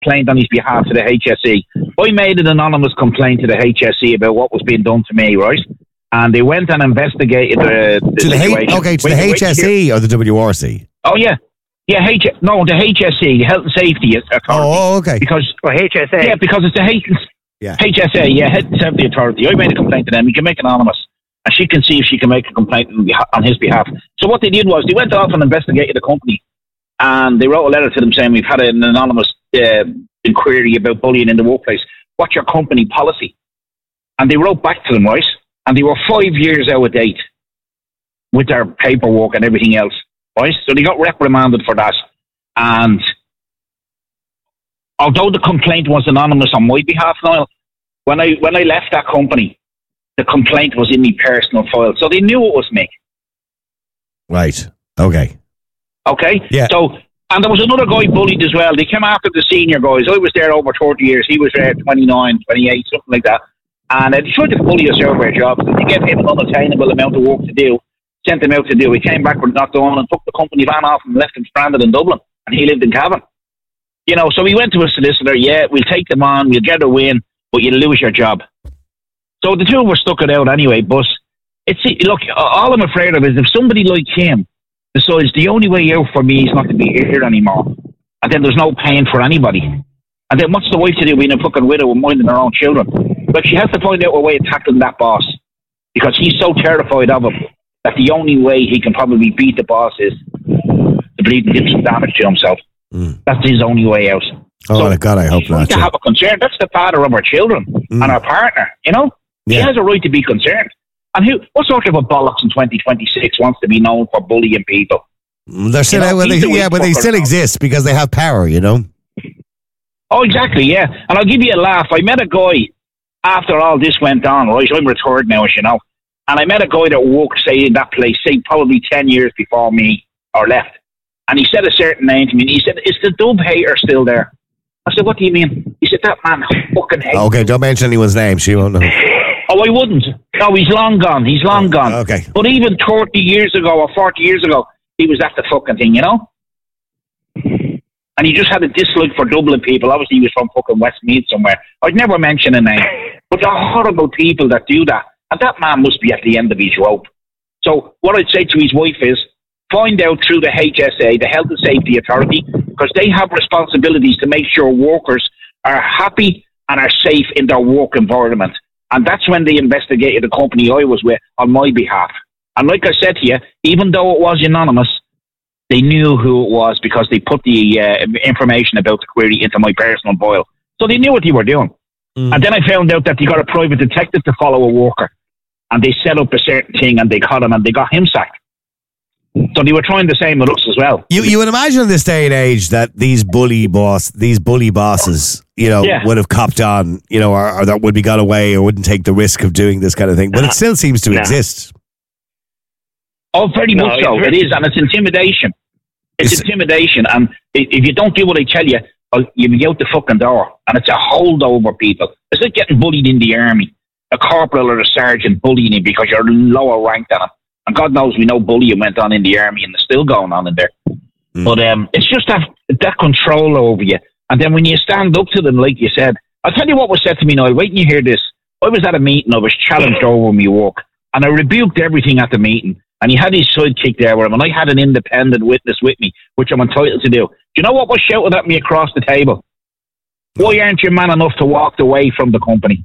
complaint on his behalf to the HSE. I made an anonymous complaint to the HSE about what was being done to me, right? And they went and investigated the situation. To the HSE or the WRC? Oh, yeah. Yeah, the HSE, Health and Safety Authority. Oh, okay. Because HSA. Yeah, because it's the HSA, Health and Safety Authority. I made a complaint to them. You can make it anonymous. And she can see if she can make a complaint on his behalf. So what they did was they went off and investigated the company. And they wrote a letter to them saying, we've had an anonymous inquiry about bullying in the workplace. What's your company policy? And they wrote back to them, right? And they were 5 years out of date with their paperwork and everything else, right? So they got reprimanded for that. And although the complaint was anonymous on my behalf, Niall, when I left that company, the complaint was in my personal file. So they knew it was me. Right. Okay. Okay? Yeah. So, and there was another guy bullied as well. They came after the senior guys. I was there over 30 years. He was there 29, 28, something like that. And they tried to bully us over our jobs. They gave him an unattainable amount of work to do, sent him out to do. He came back with not done and took the company van off and left him stranded in Dublin. And he lived in Cavan. You know, so we went to a solicitor. Yeah, we'll take them on. We'll get a win, but you'll lose your job. So the two of us stuck it out anyway. But look, all I'm afraid of is if somebody like him decides the only way out for me is not to be here anymore, and then there's no pain for anybody. And then what's the wife to do being a fucking widow and minding her own children? But she has to find out a way of tackling that boss, because he's so terrified of him that the only way he can probably beat the boss is to bleed and do some damage to himself. That's his only way out. Oh, so God, I hope not. To have a concern. That's the father of our children and our partner, you know? Yeah. He has a right to be concerned. And what sort of a bollocks in 2026 wants to be known for bullying people? They're still out, but they still exist because they have power, you know? Oh, exactly, yeah. And I'll give you a laugh. I met a guy after all this went on, right? I'm retired now, as you know. And I met a guy that worked, say, in that place, say, probably 10 years before me or left. And he said a certain name to me, and he said, is the Dub hater still there? I said, what do you mean? He said, that man fucking hates Okay, don't mention anyone's name. She won't know. Oh, I wouldn't. No, he's long gone. He's long gone. Okay. But even 30 years ago or 40 years ago, he was at the fucking thing, you know? And he just had a dislike for Dublin people. Obviously, he was from fucking Westmeath somewhere. I'd never mention a name. But there are horrible people that do that. And that man must be at the end of his rope. So what I'd say to his wife is, find out through the HSA, the Health and Safety Authority, because they have responsibilities to make sure workers are happy and are safe in their work environment. And that's when they investigated the company I was with on my behalf. And like I said to you, even though it was anonymous, they knew who it was because they put the information about the query into my personal file. So they knew what they were doing. And then I found out that they got a private detective to follow a worker. And they set up a certain thing and they caught him and they got him sacked. So they were trying the same with us as well. You would imagine in this day and age that these bully bosses, you know, would have copped on, you know, or that would be got away or wouldn't take the risk of doing this kind of thing. But it still seems to exist. Oh, very much so. It is, and it's intimidation. It's intimidation, and if you don't do what I tell you, you'll be out the fucking door. And it's a holdover, people. It's like getting bullied in the army. A corporal or a sergeant bullying you because you're lower ranked than him. And God knows we know bullying went on in the army and it's still going on in there. But it's just that control over you. And then when you stand up to them, like you said, I'll tell you what was said to me now. Wait till you hear this. I was at a meeting. I was challenged over my work. And I rebuked everything at the meeting. And he had his sidekick there with him. And I had an independent witness with me, which I'm entitled to do. Do you know what was shouted at me across the table? Why aren't you man enough to walk away from the company?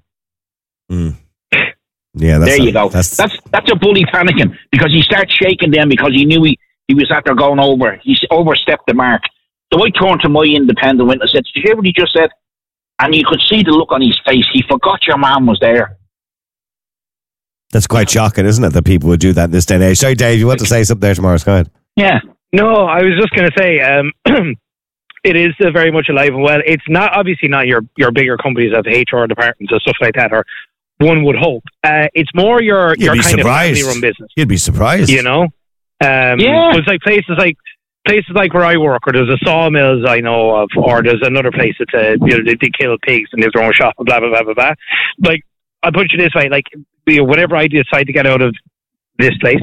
Yeah, there you go. That's a bully panicking because he started shaking them because he knew he was after going over. He overstepped the mark. So I turned to my independent witness and said, did you hear what he just said? And you could see the look on his face. He forgot your man was there. That's quite shocking, isn't it, that people would do that in this day and age? Sorry, Dave, you want to say something there tomorrow? Go ahead. Yeah. No, I was just going to say, it is very much alive and well. It's not obviously not your bigger companies that have HR departments and stuff like that, or one would hope. It's more your kind of family-run business. You'd be surprised. You know? It's like places like where I work, or there's a sawmills I know of, or there's another place that's they kill pigs and there's their own shop and blah, blah, blah, blah, blah. Like, I'll put you this way, like, whenever I decide to get out of this place,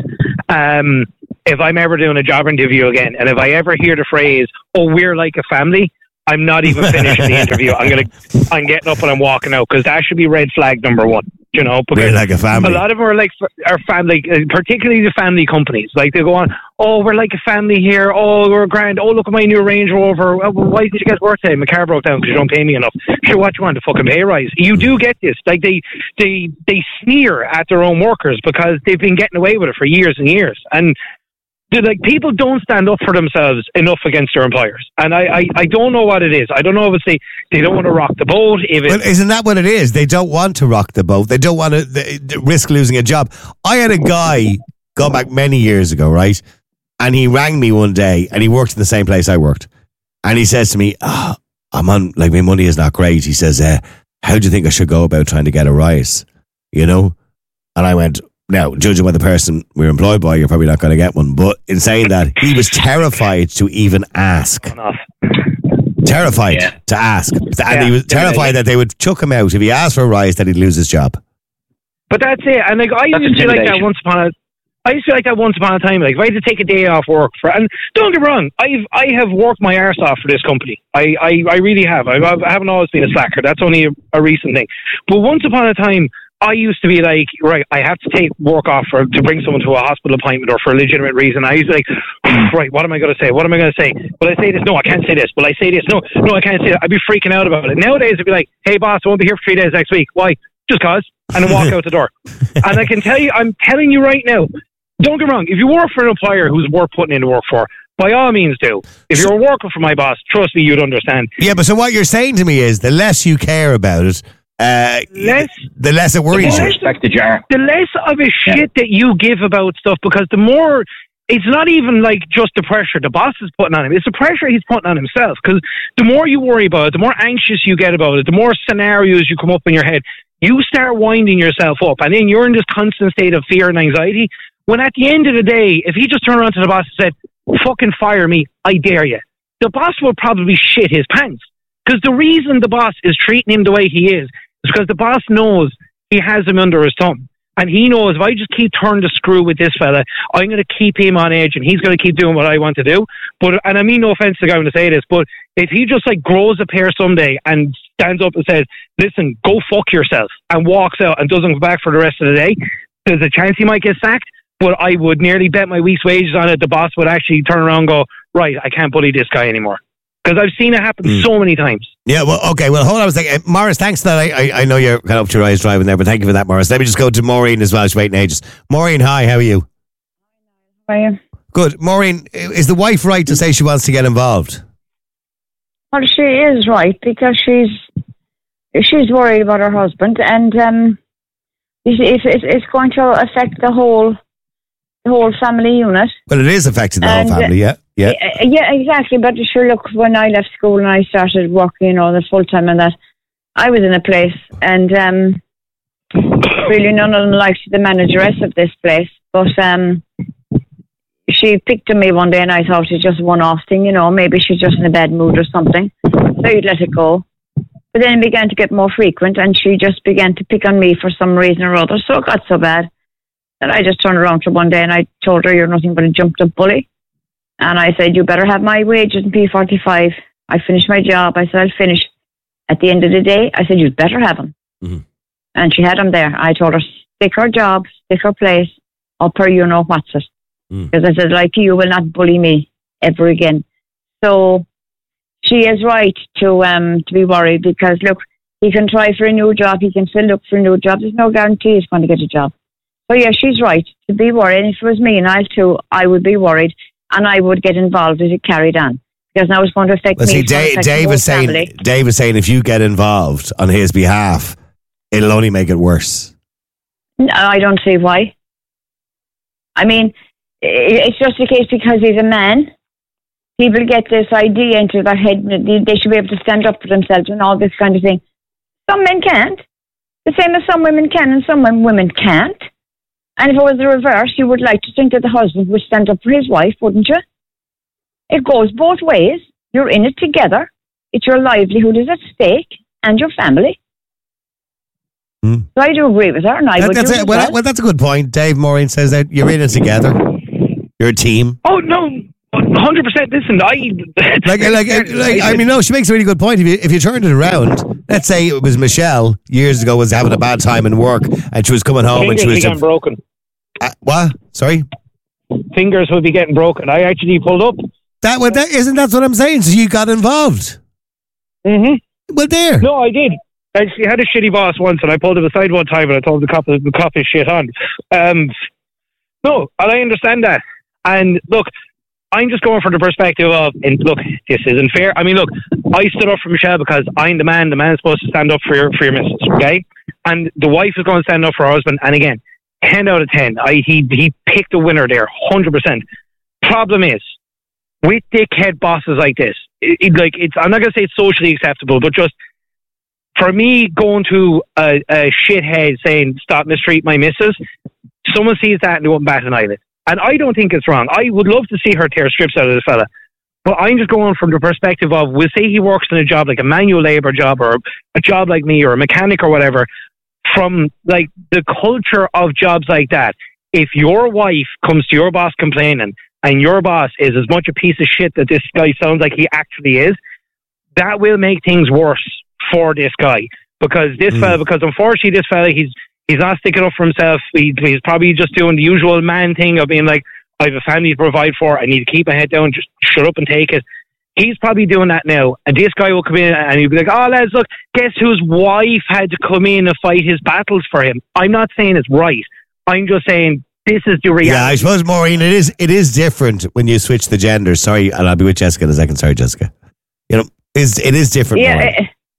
if I'm ever doing a job interview again, and if I ever hear the phrase, oh, we're like a family, I'm not even finishing the interview. I'm getting up and I'm walking out, because that should be red flag number one. You know, because we're like a family. A lot of them are family, particularly the family companies. Like, they go on, oh, we're like a family here. Oh, we're grand. Oh, look at my new Range Rover. Oh, well, why did you get work today? My car broke down because you don't pay me enough. Sure, what you want, a fucking pay rise? You do get this. Like, they sneer at their own workers because they've been getting away with it for years and years. And like, people don't stand up for themselves enough against their employers, and I don't know what it is. I don't know if it's they don't want to rock the boat. Well, isn't that what it is? They don't want to rock the boat. They don't want to risk losing a job. I had a guy go back many years ago, right? And he rang me one day, and he worked in the same place I worked, and he says to me, "I'm on, like, my money is not great." He says, "How do you think I should go about trying to get a rise?" You know, and I went, now, judging by the person we're employed by, you're probably not going to get one. But in saying that, he was terrified to even ask. Terrified to ask. And he was terrified that they would chuck him out if he asked for a rise, that he'd lose his job. But that's it. And like, I used to feel like that once upon a time. Like, if I had to take a day off work and don't get me wrong, I have worked my arse off for this company. I really have. I haven't always been a slacker. That's only a recent thing. But once upon a time, I used to be like, right, I have to take work off to bring someone to a hospital appointment or for a legitimate reason. I used to like, right, what am I going to say? What am I going to say? Will I say this? No, I can't say this. Will I say this? No, I can't say that. I'd be freaking out about it. Nowadays, I'd be like, hey, boss, I won't be here for 3 days next week. Why? Just cause. And then walk out the door. And I can tell you, I'm telling you right now, don't get me wrong, if you work for an employer who's worth putting in the work for, by all means do. If you're working for my boss, trust me, you'd understand. Yeah, but so what you're saying to me is, the less you care about it, the less it worries you. The less of a shit that you give about stuff, because the more, it's not even like just the pressure the boss is putting on him, it's the pressure he's putting on himself. Because the more you worry about it, the more anxious you get about it, the more scenarios you come up in your head, you start winding yourself up, and then you're in this constant state of fear and anxiety, when at the end of the day, if he just turned around to the boss and said, fucking fire me, I dare you, the boss will probably shit his pants. Because the reason the boss is treating him the way he is because the boss knows he has him under his thumb. And he knows, if I just keep turning the screw with this fella, I'm going to keep him on edge and he's going to keep doing what I want to do. But, and I mean no offense to the guy when I say this, but if he just like grows a pair someday and stands up and says, listen, go fuck yourself, and walks out and doesn't come back for the rest of the day, there's a chance he might get sacked. But I would nearly bet my week's wages on it, the boss would actually turn around and go, right, I can't bully this guy anymore. Because I've seen it happen so many times. Yeah, well, okay. Well, hold on a second. Morris, thanks for that. I know you're kind of up to your eyes driving there, but thank you for that, Morris. Let me just go to Maureen as well. She's waiting ages. Maureen, hi, how are you? How are you? Good. Maureen, is the wife right to say she wants to get involved? Well, she is right, because she's worried about her husband, and it's going to affect the whole family unit. Well, it is affecting the whole family, yeah. Yeah, exactly. But sure, look, when I left school and I started working, the full time and that, I was in a place, and really none of them liked the manageress of this place. But she picked on me one day, and I thought it's just a one-off thing, maybe she's just in a bad mood or something. So you'd let it go. But then it began to get more frequent, and she just began to pick on me for some reason or other. So it got so bad that I just turned around to her one day and I told her, you're nothing but a jumped-up bully. And I said, you better have my wages in P45. I finished my job. I said, I'll finish. At the end of the day, I said, you'd better have them. Mm-hmm. And she had them there. I told her, stick her job, stick her place, up her what's it. Because I said, like, you will not bully me ever again. So she is right to be worried, because, look, he can try for a new job. He can still look for a new job. There's no guarantee he's going to get a job. So, yeah, she's right to be worried. And if it was me and I too, I would be worried. And I would get involved as it carried on, because now it's going to affect me. See, Dave is saying if you get involved on his behalf, it'll only make it worse. No, I don't see why. I mean, it's just the case because he's a man. People get this idea into their head that they should be able to stand up for themselves and all this kind of thing. Some men can't. The same as some women can and some women can't. And if it was the reverse, you would like to think that the husband would stand up for his wife, wouldn't you? It goes both ways. You're in it together. It's your livelihood is at stake and your family. So I do agree with her, and I would do it. Well, that's a good point. Dave, Maureen says that you're in it together. You're a team. Oh, no. 100%. Listen, I mean, no, she makes a really good point. If you turned it around, let's say it was Michelle years ago was having a bad time in work, and she was coming home and she was getting broken. What? Sorry. Fingers would be getting broken. I actually pulled up. That's what I'm saying. So you got involved. Mm-hmm. Well, there. No, I did. I actually had a shitty boss once, and I pulled him aside one time, and I told him the cop his shit on. No, and I understand that. And look, I'm just going from the perspective of, and look, this isn't fair. I mean, look, I stood up for Michelle because I'm the man. The man's supposed to stand up for your missus, okay? And the wife is going to stand up for her husband. And again, 10 out of 10. He picked a winner there, 100%. Problem is, with dickhead bosses like this, I'm not going to say it's socially acceptable, but just for me going to a shithead saying, stop mistreat my missus, someone sees that and they won't bat an eyelid. And I don't think it's wrong. I would love to see her tear strips out of this fella. But I'm just going from the perspective of, we'll say he works in a job like a manual labour job or a job like me or a mechanic or whatever, from like the culture of jobs like that. If your wife comes to your boss complaining and your boss is as much a piece of shit that this guy sounds like he actually is, that will make things worse for this guy. Because unfortunately this fella, he's not sticking up for himself. He's probably just doing the usual man thing of being like, I have a family to provide for. I need to keep my head down. Just shut up and take it. He's probably doing that now. And this guy will come in and he'll be like, oh, lads, look, guess whose wife had to come in and fight his battles for him? I'm not saying it's right. I'm just saying this is the reality. Yeah, I suppose, Maureen, it is different when you switch the gender. Sorry, and I'll be with Jessica in a second. Sorry, Jessica. You know, it is different. Yeah,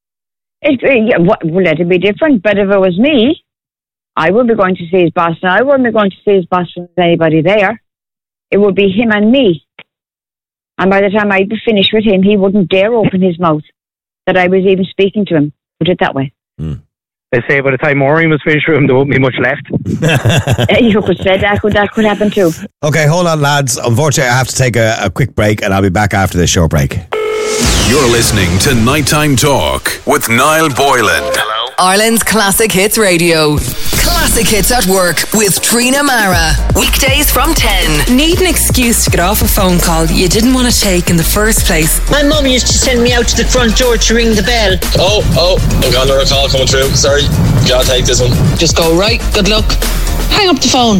let it be different. But if it was me, I would be going to see his boss, and I wouldn't be going to see his boss from anybody there. It would be him and me. And by the time I'd be finished with him, he wouldn't dare open his mouth that I was even speaking to him. Put it that way. They say by the time Maureen was finished with him, there won't be much left. You could say that could happen too. Okay, hold on, lads. Unfortunately, I have to take a quick break, and I'll be back after this short break. You're listening to Nighttime Talk with Niall Boylan. Ireland's Classic Hits Radio. Classic Hits at Work with Trina Mara. Weekdays from 10. Need an excuse to get off a phone call you didn't want to take in the first place. My mum used to send me out to the front door to ring the bell. Oh, I'm got another call coming through. Sorry, gotta take this one. Just go, right, good luck. Hang up the phone.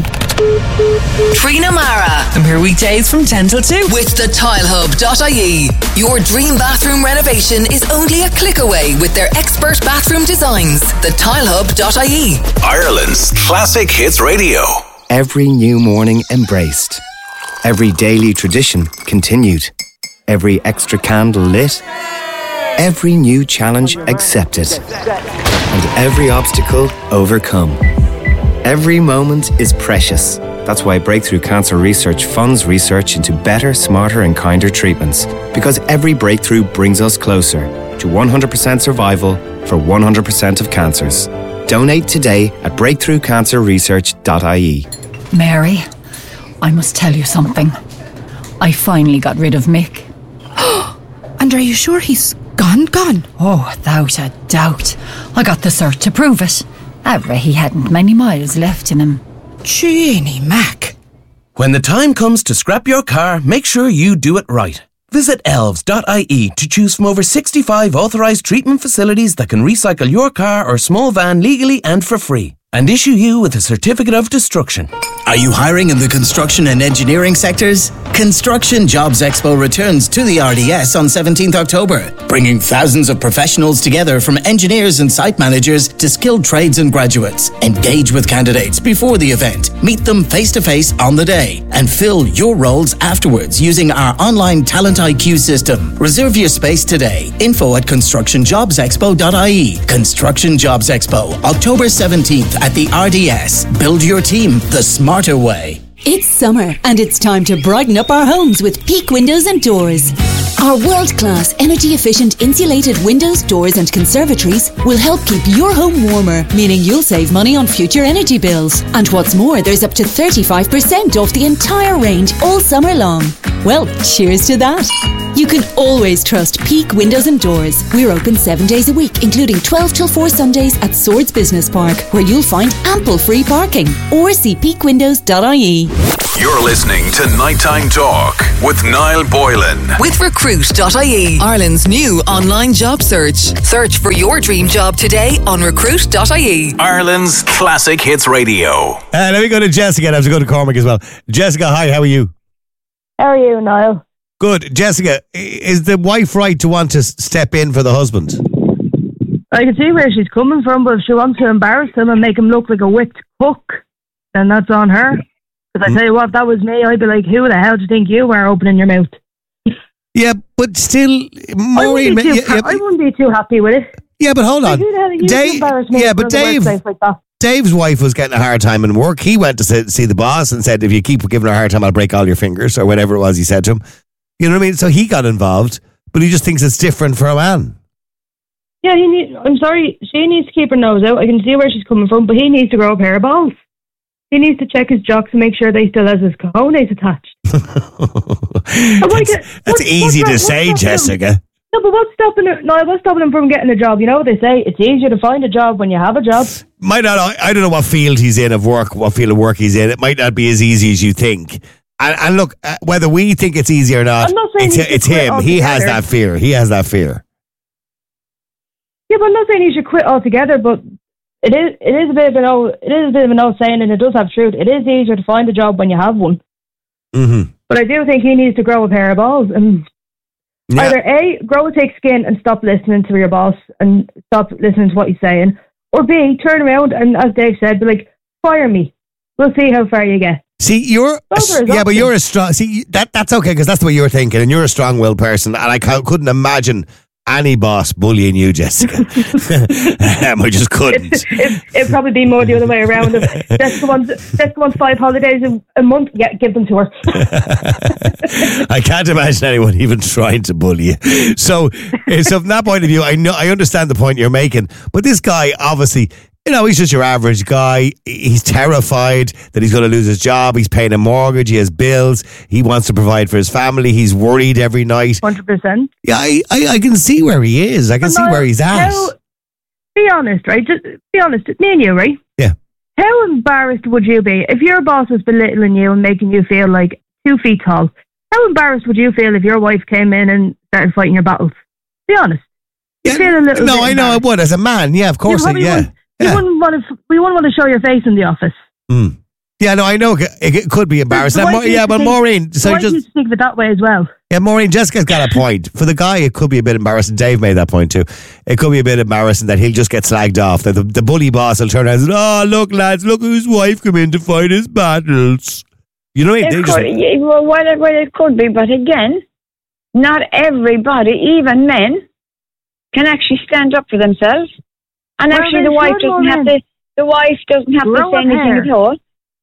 Trina Mara. I'm here weekdays from 10 till 2. With the tilehub.ie. Your dream bathroom renovation is only a click away with their expert bathroom designs. The tilehub.ie. Ireland's Classic Hits Radio. Every new morning embraced. Every daily tradition continued. Every extra candle lit. Every new challenge accepted. And every obstacle overcome. Every moment is precious. That's why Breakthrough Cancer Research funds research into better, smarter and kinder treatments. Because every breakthrough brings us closer to 100% survival for 100% of cancers. Donate today at breakthroughcancerresearch.ie. Mary, I must tell you something. I finally got rid of Mick. And are you sure he's gone? Oh, without a doubt. I got the cert to prove it. He hadn't many miles left in him. Jeannie Mac. When the time comes to scrap your car, make sure you do it right. Visit elves.ie to choose from over 65 authorised treatment facilities that can recycle your car or small van legally and for free, and issue you with a certificate of destruction. Are you hiring in the construction and engineering sectors? Construction Jobs Expo returns to the RDS on 17th October, bringing thousands of professionals together from engineers and site managers to skilled trades and graduates. Engage with candidates before the event, meet them face-to-face on the day, and fill your roles afterwards using our online Talent IQ system. Reserve your space today. Info at constructionjobsexpo.ie. Construction Jobs Expo, October 17th at the RDS. Build your team the smarter way. It's summer and it's time to brighten up our homes with Peak Windows and Doors. Our world-class, energy-efficient insulated windows, doors and conservatories will help keep your home warmer, meaning you'll save money on future energy bills. And what's more, there's up to 35% off the entire range all summer long. Well, cheers to that. You can always trust Peak Windows and Doors. We're open 7 days a week, including 12 till 4 Sundays at Swords Business Park, where you'll find ample free parking. Or see peakwindows.ie. You're listening to Nighttime Talk with Niall Boylan. With Recruit.ie, Ireland's new online job search. Search for your dream job today on Recruit.ie. Ireland's classic hits radio. Let me go to Jessica. I have to go to Cormac as well. Jessica, hi, how are you? How are you, Niall? Good. Jessica, is the wife right to want to step in for the husband? I can see where she's coming from, but if she wants to embarrass him and make him look like a whipped cook, then that's on her. Because I tell you what, if that was me, I'd be like, who the hell do you think you are opening your mouth? Yeah, but still, Maureen... I wouldn't be too happy with it. Yeah, but hold on. Dave's wife was getting a hard time in work. He went to see the boss and said, if you keep giving her a hard time, I'll break all your fingers, or whatever it was he said to him. You know what I mean? So he got involved, but he just thinks it's different for a man. Yeah, I'm sorry, she needs to keep her nose out. I can see where she's coming from, but he needs to grow a pair of balls. He needs to check his jocks and make sure they still has his cojones attached. That's easy to say, Jessica. No, but what's stopping him from getting a job? You know what they say? It's easier to find a job when you have a job. I don't know what field he's in of work, what field of work he's in. It might not be as easy as you think. And look, whether we think it's easy or not, it's him. He has that fear. Yeah, but I'm not saying he should quit altogether, but it is a bit of an old saying, and it does have truth. It is easier to find a job when you have one. Mm-hmm. But I do think he needs to grow a pair of balls and either A, grow a thick skin and stop listening to your boss and stop listening to what he's saying, or B, turn around and, as Dave said, be like, fire me. We'll see how far you get. See, but you're a strong. See, that's okay because that's the way you're thinking, and you're a strong-willed person, and I couldn't imagine any boss bullying you, Jessica. I just couldn't. It'd probably be more the other way around. Jessica wants 5 holidays a month. Yeah, give them to her. I can't imagine anyone even trying to bully you. So from that point of view, I understand the point you're making. But this guy, obviously, he's just your average guy. He's terrified that he's going to lose his job. He's paying a mortgage. He has bills. He wants to provide for his family. He's worried every night. 100%. Yeah, I can see where he is. I can see where he's at. Be honest, right? Just be honest. Me and you, right? Yeah. How embarrassed would you be if your boss was belittling you and making you feel like 2 feet tall? How embarrassed would you feel if your wife came in and started fighting your battles? Be honest. Yeah, feel a little no, I know I would. As a man, yeah, of course. We wouldn't want to show your face in the office. Mm. Yeah, no, I know it could be embarrassing. But Maureen, so just think of it that way as well. Yeah, Maureen, Jessica's got a point. For the guy, it could be a bit embarrassing. Dave made that point too. It could be a bit embarrassing that he'll just get slagged off. That the bully boss will turn around and say, "Oh, look, lads, look whose wife come in to fight his battles." You know what I mean? Well, it could be, but again, not everybody, even men, can actually stand up for themselves. And actually, the wife doesn't have to. The wife doesn't have to say anything at all.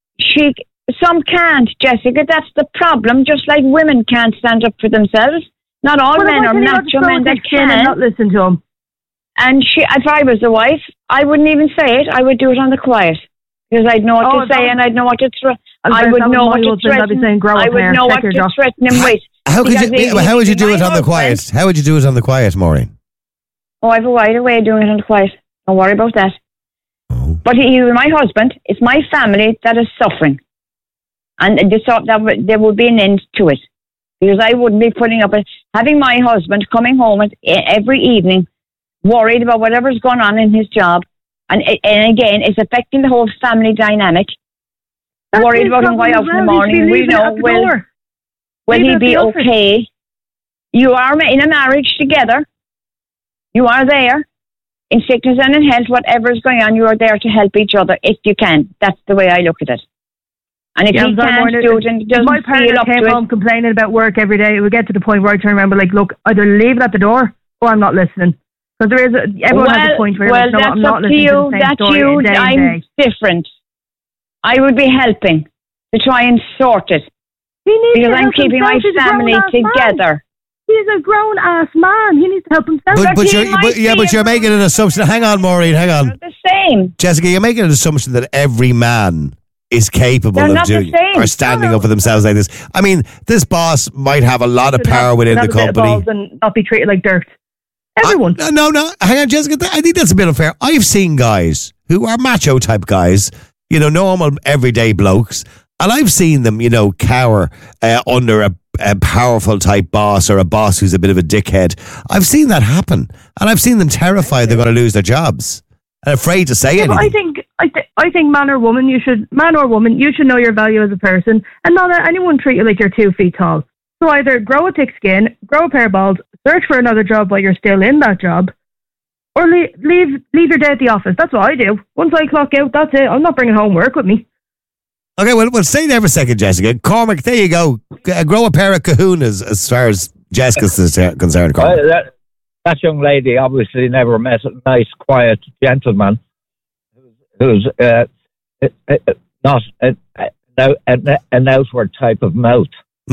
Some can't, Jessica. That's the problem. Just like women can't stand up for themselves. Not all men are macho men that can. And not listen to them. And if I was the wife, I wouldn't even say it. I would do it on the quiet because I'd know what to say and I'd know what to threaten. I would know what to threaten. I would know what to threaten him with. How would you do it on the quiet? How would you do it on the quiet, Maureen? Oh, I have a wider way of doing it on the quiet. Don't worry about that. Oh. But my husband, it's my family that is suffering. And there would be an end to it. Because I wouldn't be putting up having my husband coming home every evening, worried about whatever's going on in his job. And again, it's affecting the whole family dynamic. Worried about him going out in the morning. We know, will he be okay? You are in a marriage together. You are there. In sickness and in health, whatever is going on, you are there to help each other if you can. That's the way I look at it. And if he can't do it and doesn't my partner came home complaining about work every day, it would get to the point where I turn around and be like, look, either leave it at the door or I'm not listening. Because everyone has a point where that's I'm not up listening to to the same story day I'm different. I would be helping to try and sort it. Because I'm keeping my family together. He's a grown-ass man. He needs to help himself. But you're making an assumption. Hang on, Maureen, hang on. They're the same. Jessica, you're making an assumption that every man is capable of doing or standing up for themselves like this. I mean, this boss might have a lot of power within the company. And not be treated like dirt. Everyone. No. Hang on, Jessica. I think that's a bit unfair. I've seen guys who are macho type guys, normal everyday blokes, And I've seen them, cower under a powerful type boss or a boss who's a bit of a dickhead. I've seen that happen. And I've seen them terrified they're going to lose their jobs and afraid to say anything. I think man or woman, you should know your value as a person and not let anyone treat you like you're 2 feet tall. So either grow a thick skin, grow a pair of balls, search for another job while you're still in that job, or leave your day at the office. That's what I do. Once I clock out, that's it. I'm not bringing home work with me. Okay, well, stay there for a second, Jessica. Cormac, there you go. Grow a pair of kahunas as far as Jessica's concerned, Cormac. That young lady obviously never met a nice, quiet gentleman who's not an outward type of mouth.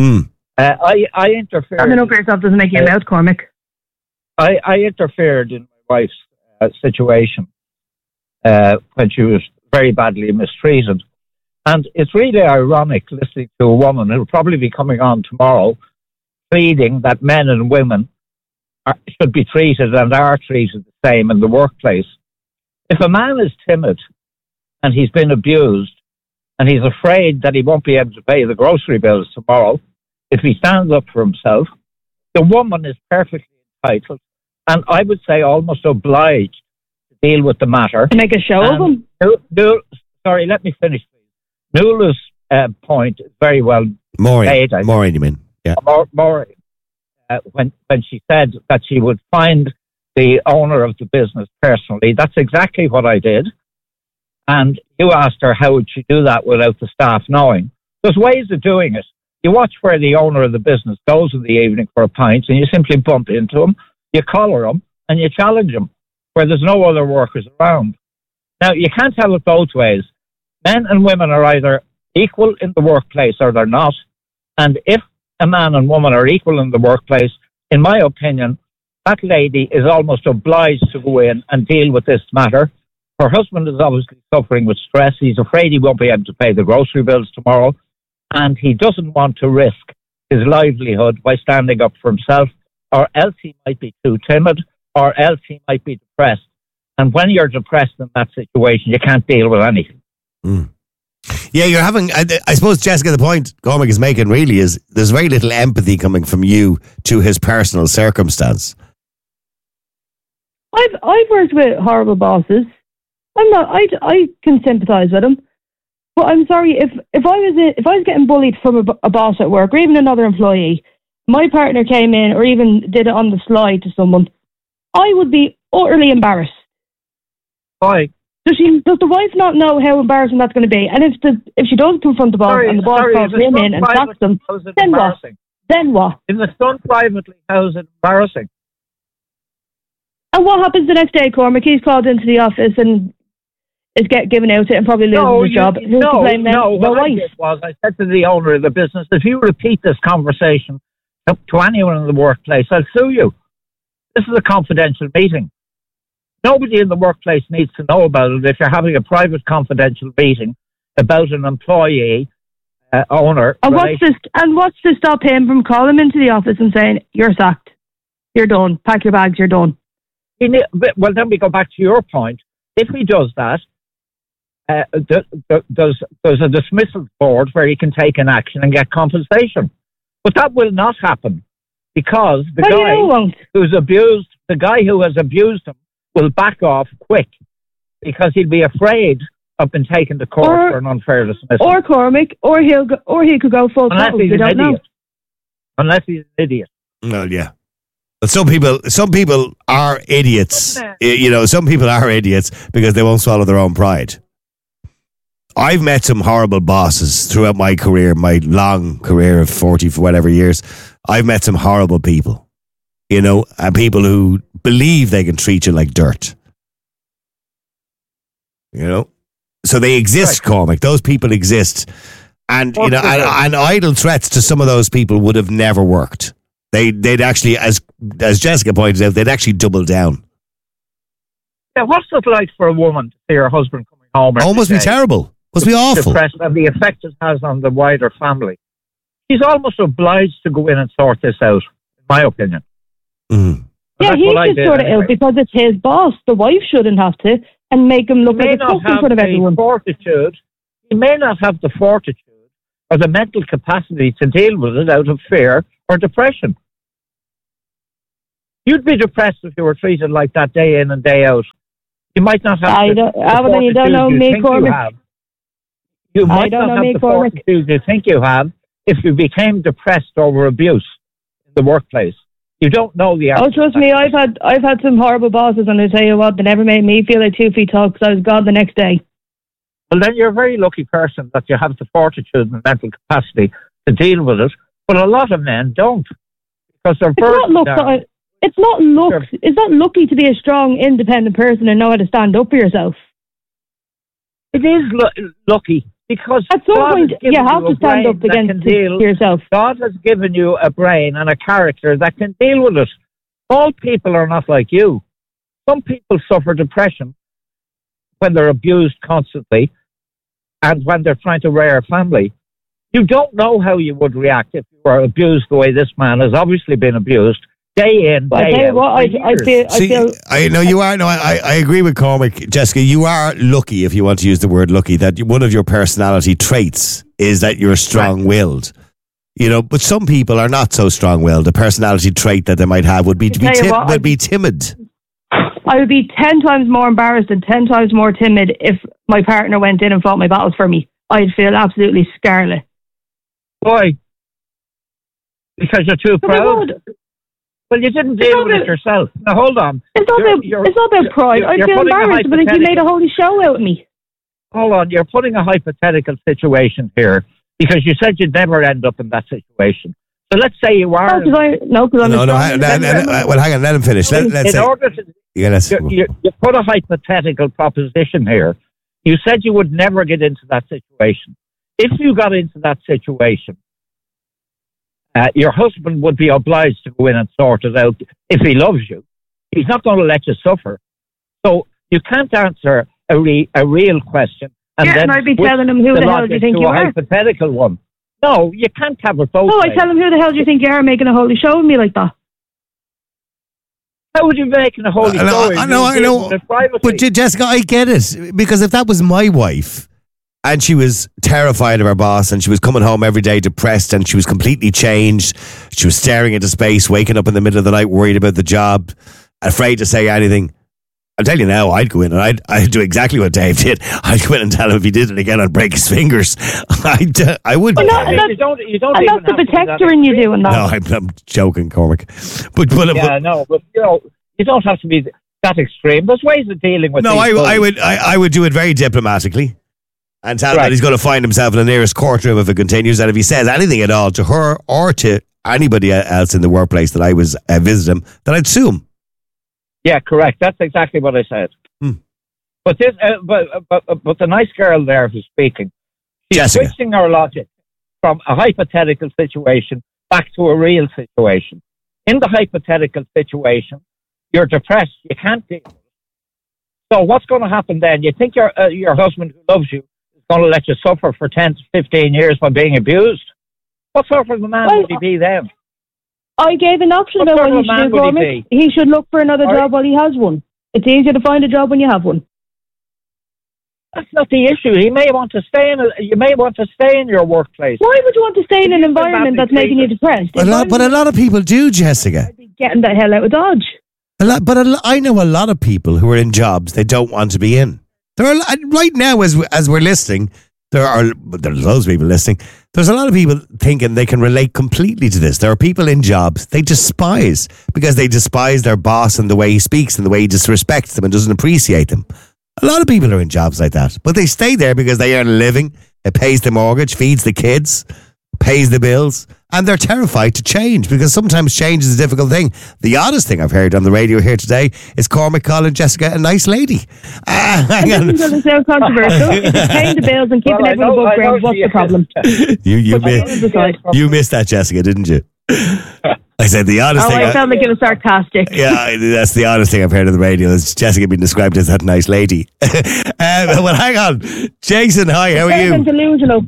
I interfered. Standing up for yourself doesn't make you a mouth, Cormac. I interfered in my wife's situation when she was very badly mistreated. And it's really ironic listening to a woman who will probably be coming on tomorrow pleading that men and women should be treated and are treated the same in the workplace. If a man is timid and he's been abused and he's afraid that he won't be able to pay the grocery bills tomorrow, if he stands up for himself, the woman is perfectly entitled and I would say almost obliged to deal with the matter. To make a show of him? Sorry, let me finish. Nuala's point is very well made. Maureen, you mean? Yeah. Maureen, when she said that she would find the owner of the business personally, that's exactly what I did. And you asked her how would she do that without the staff knowing. There's ways of doing it. You watch where the owner of the business goes in the evening for a pint and you simply bump into him, you collar him and you challenge him where there's no other workers around. Now, you can't have it both ways. Men and women are either equal in the workplace or they're not. And if a man and woman are equal in the workplace, in my opinion, that lady is almost obliged to go in and deal with this matter. Her husband is obviously suffering with stress. He's afraid he won't be able to pay the grocery bills tomorrow. And he doesn't want to risk his livelihood by standing up for himself, or else he might be too timid, or else he might be depressed. And when you're depressed in that situation, you can't deal with anything. Yeah, you're having, I suppose, Jessica, the point Cormac is making really is there's very little empathy coming from you to his personal circumstance. I've worked with horrible bosses. I can sympathise with them. But I'm sorry, if I was getting bullied from a boss at work or even another employee, my partner came in or even did it on the slide to someone, I would be utterly embarrassed. Why? Does the wife not know how embarrassing that's going to be? And if she does confront the boss and the boss calls him in and sacks them, then what? Then what? If the son privately, how is it embarrassing? And what happens the next day, Cormac? He's called into the office and is given out it and probably loses his job. Who's to blame then? What I did was I said to the owner of the business, if you repeat this conversation to anyone in the workplace, I'll sue you. This is a confidential meeting. Nobody in the workplace needs to know about it if you're having a private confidential meeting about an employee owner. And what's to stop him from calling into the office and saying, you're sacked, you're done, pack your bags, you're done? Well, then we go back to your point. If he does that, there's a dismissal board where he can take an action and get compensation. But that will not happen because the guy who has abused him will back off quick because he'll be afraid of being taken to court for an unfair dismissal. Or Cormac, or he could go full unless throttle. He's an idiot. Unless he's an idiot. Well, yeah. But some people are idiots. You know, some people are idiots because they won't swallow their own pride. I've met some horrible bosses throughout my career, my long career of 40 for whatever years. I've met some horrible people, you know, and people who believe they can treat you like dirt. You know? So they exist, right. Cormac. Those people exist. And, you know, and idle threats to some of those people would have never worked. They'd actually, as Jessica pointed out, they'd actually double down. Yeah, what's it like for a woman to see her husband coming home? Oh, must be terrible. Must be awful. Depressed, and the effect it has on the wider family. She's almost obliged to go in and sort this out, in my opinion. Mm. Yeah, he should sort it out because it's his boss. The wife shouldn't have to, and make him look like a cook in front of everyone. He may not have the fortitude or the mental capacity to deal with it out of fear or depression. You'd be depressed if you were treated like that day in and day out. You might not have you don't know me, Cormac. You might not have the fortitude you think you have if you became depressed over abuse in the workplace. You don't know the answer. Oh, trust me, I've had some horrible bosses, and I tell you what, they never made me feel like 2 feet tall because I was gone the next day. Well, then you're a very lucky person that you have the fortitude and mental capacity to deal with it. But a lot of men don't, because they're It's not luck. It's not lucky to be a strong, independent person and know how to stand up for yourself. It is lucky because at some point you have to stand up against yourself. God has given you a brain and a character that can deal with it. All people are not like you. Some people suffer depression when they're abused constantly and when they're trying to rear a family. You don't know how you would react if you were abused the way this man has obviously been abused. Day in, day out. I know you are. No, I agree with Cormac, Jessica. You are lucky, if you want to use the word lucky, that one of your personality traits is that you're strong-willed. You know, but some people are not so strong-willed. A personality trait that they might have would be timid. I would be 10 times more embarrassed and 10 times more timid if my partner went in and fought my battles for me. I'd feel absolutely scarlet. Why? Because you're too proud. Well, you didn't deal with it yourself. Now, hold on. It's not about pride. I feel embarrassed, but you made a holy show out of me. Hold on. You're putting a hypothetical situation here because you said you'd never end up in that situation. So let's say you are. Well, hang on. Let him finish. You put a hypothetical proposition here. You said you would never get into that situation. If you got into that situation, your husband would be obliged to go in and sort it out if he loves you. He's not going to let you suffer. So you can't answer a real question and I'd be telling him, who the hell do you think you are? A hypothetical one. No, you can't have it both ways. I tell him, who the hell do you think you are, making a holy show of me like that? How would you be making a holy show? I know. But Jessica, I get it. Because if that was my wife, and she was terrified of her boss, and she was coming home every day depressed, and she was completely changed. She was staring into space, waking up in the middle of the night, worried about the job, afraid to say anything. I'll tell you now, I'd go in and I'd do exactly what Dave did. I'd go in and tell him if he did it again, I'd break his fingers. I would. You don't that's the protector in you doing that. No, I'm joking, Cormac. But you know, you don't have to be that extreme. There's ways of dealing with. No, I would do it very diplomatically. And tell him that he's going to find himself in the nearest courtroom if it continues. And if he says anything at all to her or to anybody else in the workplace that I was visiting him, then I'd sue him. Yeah, correct. That's exactly what I said. But this, but the nice girl there who's speaking, she's switching her logic from a hypothetical situation back to a real situation. In the hypothetical situation, you're depressed. You can't deal with it. So what's going to happen then? You think your husband who loves you going to let you suffer for 10 to 15 years by being abused? What sort of a man would he be then? I gave an option about what he should do, Cormac. He should look for another job while he has one. It's easier to find a job when you have one. That's not the issue. You may want to stay in your workplace. Why would you want to stay in an environment that's making you depressed? But a lot of people do, Jessica. I'd be getting the hell out of Dodge. I know a lot of people who are in jobs they don't want to be in. There are right now, as we're listening, there's loads of people listening. There's a lot of people thinking they can relate completely to this. There are people in jobs they despise because they despise their boss and the way he speaks and the way he disrespects them and doesn't appreciate them. A lot of people are in jobs like that, but they stay there because they earn a living. It pays the mortgage, feeds the kids, pays the bills, and they're terrified to change because sometimes change is a difficult thing. The oddest thing I've heard on the radio here today is Cormac calling Jessica a nice lady. It doesn't sound controversial. If it's paying the bills and keeping everyone above ground, what's the problem? You missed that, Jessica, didn't you? I said the oddest thing. I felt like it was sarcastic. Yeah, that's the oddest thing I've heard on the radio is Jessica being described as that nice lady. Well, hang on. Jason, hi, how are you? Delusional.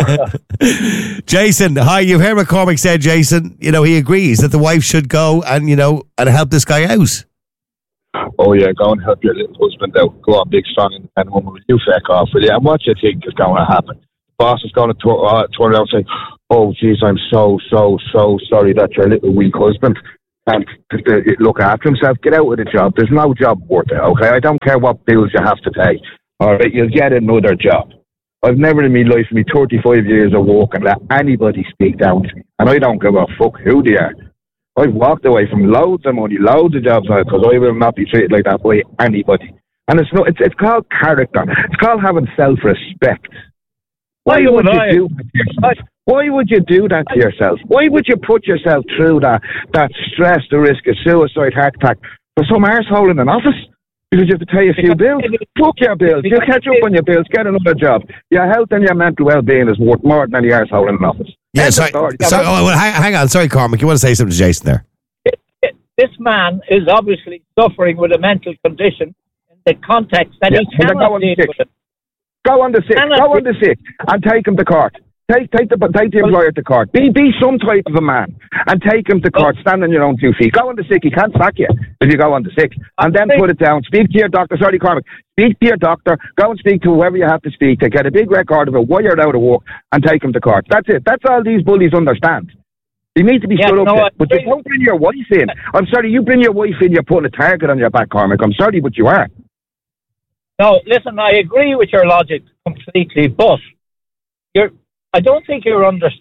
Jason, hi, you've heard what Cormac said, Jason. You know, he agrees that the wife should go and, and help this guy out. Oh, yeah, go and help your little husband out. Go on, big, strong, independent woman. Will you feck off, will you? And what do you think is going to happen? boss is going to turn around and say, "Oh, geez, I'm so sorry that your little weak husband and look after himself. Get out of the job. There's no job worth it, okay? I don't care what bills you have to pay. All right, you'll get another job." I've never in my life, in my 35 years of working, let anybody speak down to me. And I don't give a fuck who they are. I've walked away from loads of money, loads of jobs, because I will not be treated like that by anybody. And it's called character. It's called having self-respect. Why would you do that to yourself? Why would you do that to yourself? Why would you put yourself through that stress, the risk of suicide, heart attack, for some arsehole in an office? Because you have to pay a few bills. Fuck your bills. You'll catch up on your bills. Get another job. Your health and your mental well-being is worth more than any arsehole in an office. Yeah, hang on. Sorry, Cormac. You want to say something to Jason there? This man is obviously suffering with a mental condition in the context that he cannot deal with it. Go on the sick and take him to court. Take the employer to court. Be some type of a man and take him to court. Stand on your own 2 feet. Go on the sick. He can't sack you if you go on the sick. And then put it down. Speak to your doctor. Sorry, Cormac. Speak to your doctor. Go and speak to whoever you have to speak to. Get a big record of it while you're out of work and take him to court. That's it. That's all these bullies understand. You need to be stood up to. But you don't bring your wife in. I'm sorry, you bring your wife in, you're putting a target on your back, Cormac. I'm sorry, but you are. No, listen, I agree with your logic completely, but I don't think you're understanding.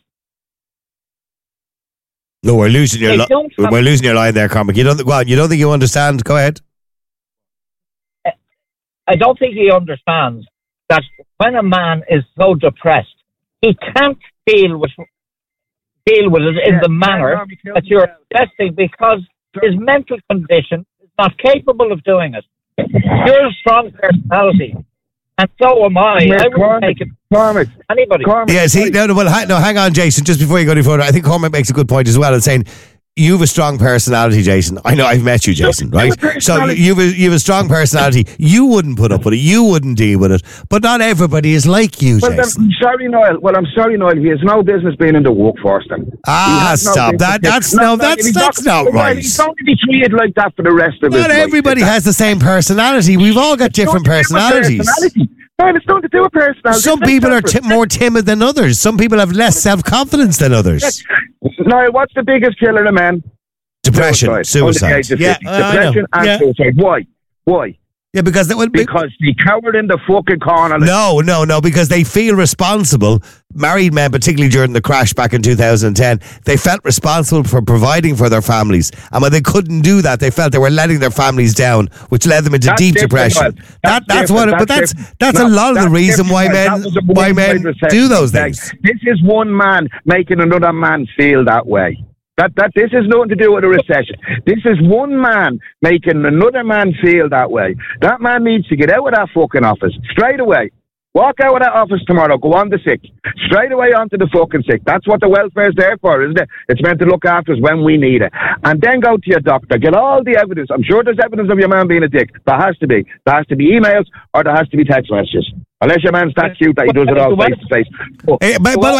No, we're losing your line there, Cormac. You don't think you understand? Go ahead. I don't think he understands that when a man is so depressed, he can't deal with it in the manner that you're suggesting because his mental condition is not capable of doing it. You're a strong personality, and so am I. I wouldn't take it. Cormac. Anybody. Yes, hang on, Jason, just before you go any further, I think Cormac makes a good point as well in saying you have a strong personality, Jason. I know I've met you, Jason, right? So you have a strong personality. You wouldn't put up with it. You wouldn't deal with it. But not everybody is like you, Jason. I'm sorry, Noel. He has no business being in the workforce then. Stop. That's not right. He's going to be treated like that for the rest of his life. Not everybody has the same personality. We've all got different personalities. No, it's nothing to do with personality. Some people are more timid than others. Some people have less self-confidence than others. Now, what's the biggest killer of men? Depression, suicide. Depression and suicide. Why? Yeah, because they cowered in the fucking corner. No, because they feel responsible. Married men, particularly during the crash back in 2010, they felt responsible for providing for their families. And when they couldn't do that, they felt they were letting their families down, which led them into deep depression. That's a lot of the reason why men do those things. This is one man making another man feel that way. This has nothing to do with a recession. This is one man making another man feel that way. That man needs to get out of that fucking office straight away. Walk out of that office tomorrow. Go on the sick. Straight away onto the fucking sick. That's what the welfare's there for, isn't it? It's meant to look after us when we need it. And then go to your doctor. Get all the evidence. I'm sure there's evidence of your man being a dick. There has to be. There has to be emails or there has to be text messages. Unless your man's that cute that he does it all face to face.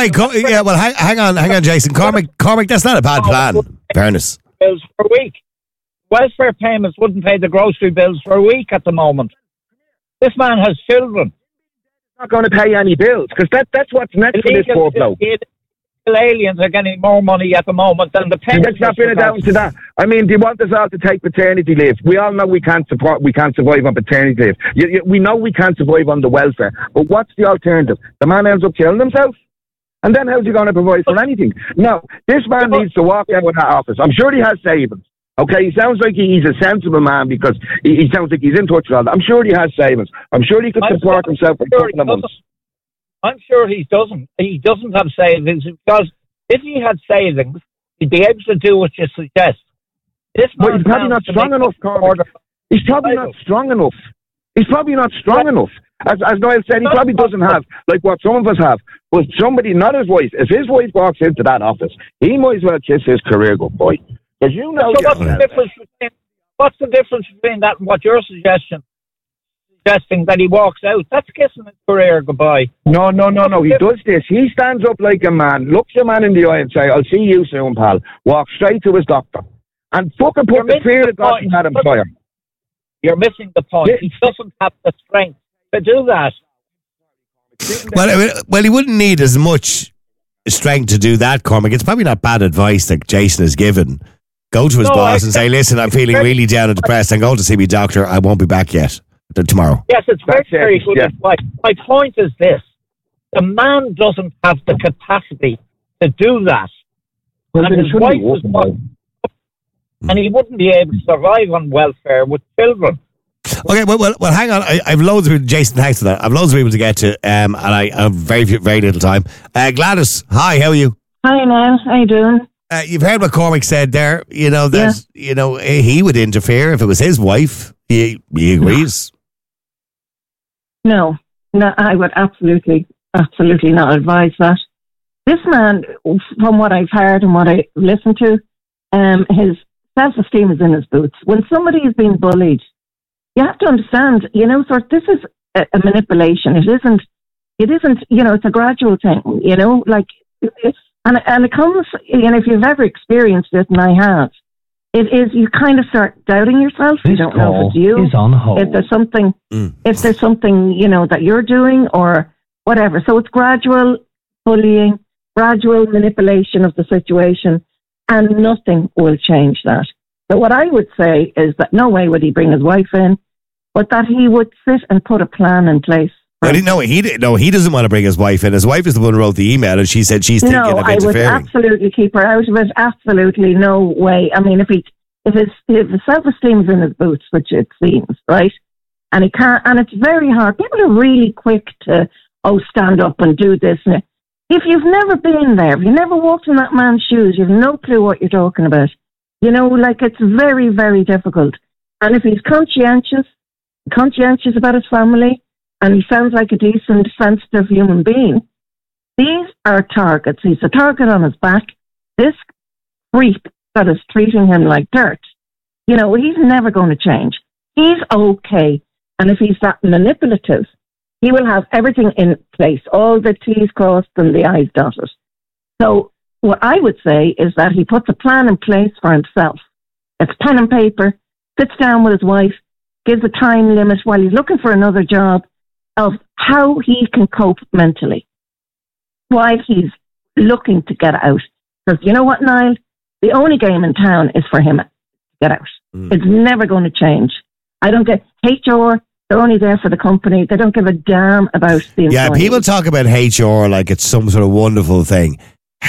Hang on, Jason. Cormac, that's not a bad plan. Fairness. Bills for a week. Welfare payments wouldn't pay the grocery bills for a week at the moment. This man has children. Not going to pay any bills because that's what's next for this poor bloke. Aliens are getting more money at the moment than the parents. Let's not bring it down to that. I mean, do you want us all to take paternity leave? We all know we can't survive on paternity leave. We know we can't survive on the welfare. But what's the alternative? The man ends up killing himself? And then how's he going to provide for anything? No, this man needs to walk out of that office. I'm sure he has savings. Okay, he sounds like he's a sensible man because he sounds like he's in touch with all that. I'm sure he has savings. I'm sure he could support himself for a couple of months. I'm sure he doesn't. He doesn't have savings because if he had savings, he'd be able to do what you suggest. But he's probably not strong enough, Cormac. He's probably not strong enough. He's probably not strong enough. As Noel said, he probably doesn't have, like what some of us have, but somebody, not his wife. If his wife walks into that office, he might as well kiss his career goodbye. Because you know... So what's the difference between that and what you're suggesting that he walks out? That's kissing his career goodbye. No. He does this. He stands up like a man, looks a man in the eye and say, I'll see you soon, pal. Walks straight to his doctor. And fucking put the fear of God in that employer. You're missing the point. He doesn't have the strength to do that. Well, he wouldn't need as much strength to do that, Cormac. It's probably not bad advice that Jason has given. Go to his boss and say, listen, I'm feeling really down and depressed. I'm going to see my doctor. I won't be back yet. Tomorrow. Yes, it's very good advice. My point is this. The man doesn't have the capacity to do that. Well, and his wife is and he wouldn't be able to survive on welfare with children. Okay, well, hang on. I've loads of people. Jason, thanks for that. I've loads of people to get to, and I have very little time. Gladys, hi, how are you? Hi, Niall. How you doing? You've heard what Cormac said there. You know that he would interfere if it was his wife. He agrees. No, I would absolutely not advise that. This man, from what I've heard and what I listened to, his self-esteem is in his boots. When somebody is being bullied, you have to understand, this is a manipulation. It isn't, it's a gradual thing, and it comes, if you've ever experienced it, and I have, it is, you kind of start doubting yourself. You don't know if it's you, if there's something, that you're doing or whatever. So it's gradual bullying, gradual manipulation of the situation, and nothing will change that. But what I would say is that no way would he bring his wife in, but that he would sit and put a plan in place. He doesn't want to bring his wife in. His wife is the one who wrote the email, and she said she's thinking of interfering. No, I would absolutely keep her out of it. Absolutely no way. I mean, if his self-esteem is in his boots, which it seems, right? And he can't, and it's very hard. People are really quick to, stand up and do this. If you've never been there, if you've never walked in that man's shoes, you've no clue what you're talking about. It's very, very difficult. And if he's conscientious about his family, and he sounds like a decent, sensitive human being, these are targets. He's a target on his back. This creep that is treating him like dirt, he's never going to change. He's okay. And if he's that manipulative, he will have everything in place, all the T's crossed and the I's dotted. So what I would say is that he puts a plan in place for himself. It's pen and paper, sits down with his wife, gives a time limit while he's looking for another job of how he can cope mentally while he's looking to get out. Because you know what, Niall? The only game in town is for him to get out. It's never going to change. I don't get HR. They're only there for the company. They don't give a damn about the employees. Yeah, people talk about HR like it's some sort of wonderful thing.